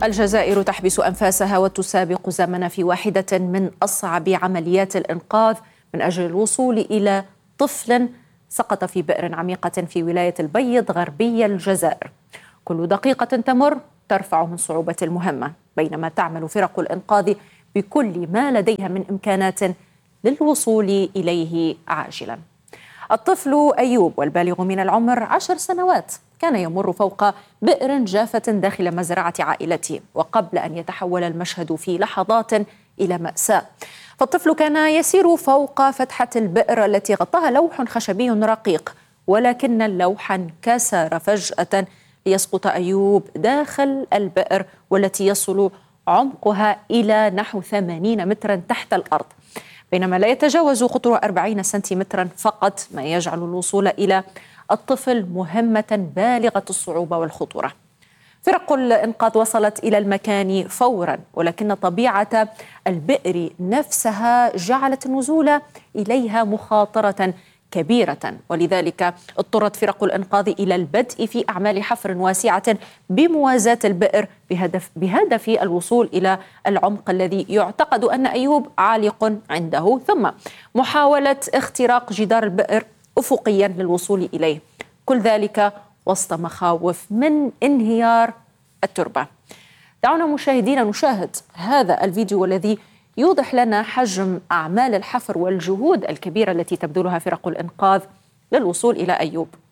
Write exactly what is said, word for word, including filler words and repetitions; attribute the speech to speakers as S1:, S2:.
S1: الجزائر تحبس أنفاسها وتسابق زمن في واحدة من أصعب عمليات الإنقاذ من أجل الوصول إلى طفل سقط في بئر عميقة في ولاية البيض غربي الجزائر. كل دقيقة تمر ترفع من صعوبة المهمة، بينما تعمل فرق الإنقاذ بكل ما لديها من إمكانات للوصول إليه عاجلا. الطفل أيوب والبالغ من العمر عشر سنوات كان يمر فوق بئر جافة داخل مزرعة عائلته، وقبل أن يتحول المشهد في لحظات إلى مأساة. فالطفل كان يسير فوق فتحة البئر التي غطاها لوح خشبي رقيق، ولكن اللوح انكسر فجأة ليسقط أيوب داخل البئر، والتي يصل عمقها إلى نحو ثمانين مترا تحت الأرض، بينما لا يتجاوز قطر أربعين سنتيمترا فقط، ما يجعل الوصول إلى الطفل مهمة بالغة الصعوبة والخطورة. فرق الإنقاذ وصلت إلى المكان فورا، ولكن طبيعة البئر نفسها جعلت النزول إليها مخاطرة كبيرة، ولذلك اضطرت فرق الإنقاذ إلى البدء في أعمال حفر واسعة بموازاة البئر بهدف, بهدف الوصول إلى العمق الذي يعتقد أن أيوب عالق عنده، ثم محاولة اختراق جدار البئر أفقيا للوصول إليه، كل ذلك وسط مخاوف من انهيار التربة. دعونا مشاهدينا نشاهد هذا الفيديو والذي يوضح لنا حجم أعمال الحفر والجهود الكبيرة التي تبذلها فرق الإنقاذ للوصول إلى أيوب.